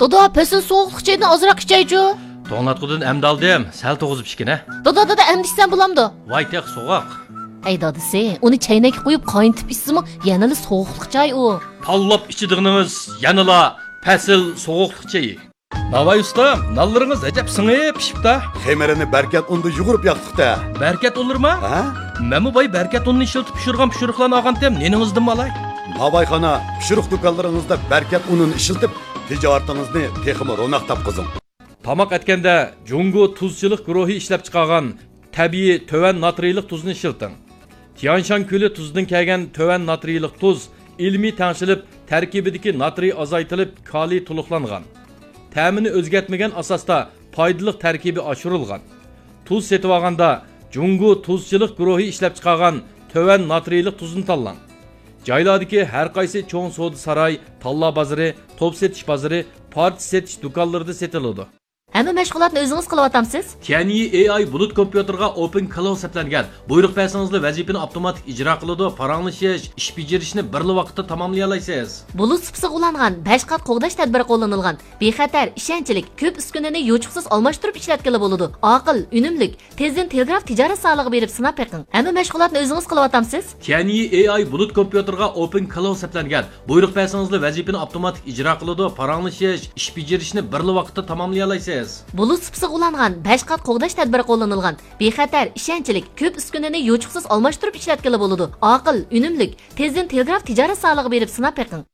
Doda, pesin soğuqluq çaydan azırak içeycu. To'nglatqudan amda oldim, sal to'g'izib ichgina. Doda, emdi içsen bulamdı. Voy teq so'g'oq. Ey dadisi, onu çaynak qo'yib qayntib içsimi, yanali soğuqluq çay o. Pallab ichidig'inimiz yanila pasil so'g'oqliq chayi. Navay ustam, nallaringiz ajab singib pishibdi. Xemerini berkat unda yugurib yoqdiqda. Berkat olurma? Ha? Memu boy berkat unni ishiltib pishirgan olgandim, neningizdan malay. Navayxona pishiriq do'konlaringizda berkat unini ishiltib, tijoratingizni texmi ro'naq topqizing. Tamoq etganda Jungo tuzchilik guruhi ishlab chiqargan tabiiy töven natriylik tuzni ishilting. Tianshan ko'li tuzidan kelgan töven natriylik tuz ilmiy tangshilib, tarkibidagi natriy azaytilib, kaliy to'liqlangan. Ta'mini o'zgartmagan asosda foydali tarkibi oshirilgan. Tuz setib olganda Jungo tuzchilik guruhi ishlab chiqargan töven natriylik tuzni tanlang. Joylardagi har qaysi cho'ng savdo saroy, talla bozori, top setish bozori, parti setish do'konlarida setiladi. Hamma mashg'ulotni o'zingiz qilyapsiz? Tianyi AI bulut kompyuterga Open Cloud hisoblangan. Buyruq bersangizlar vazifani avtomatik ijro qiladi, paranglish, ish bajarishni bir vaqtda tamomlay olasiz. Bulut sipsiq ulangan 5 qat qo'g'dash tadbiri qo'llanilgan. Bexatar, ishonchlik, ko'p uskunani yo'chiqsiz almashtirib ishlatgili bo'ladi. Aql, unumlik, tezdan telegraf tijorat solig'i berib sinab beqing. Hamma mashg'ulotni o'zingiz qilyapsiz? Tianyi AI bulut kompyuterga Open Cloud hisoblangan. Buyruq bersangizlar vazifani avtomatik ijro qiladi, paranglish, ish bajarishni bir vaqtda tamomlay olasiz. Bulut sipsiq ulangan 5 qat qo'g'dash tadbiri qo'llanilgan. Bexatar, ishonchlik, ko'p uskunani yo'chiqsiz almashtirib ishlatgili bo'ladi. Aql, unumlik, tezdan telegraf tijorat solig'i berib sinab beqing.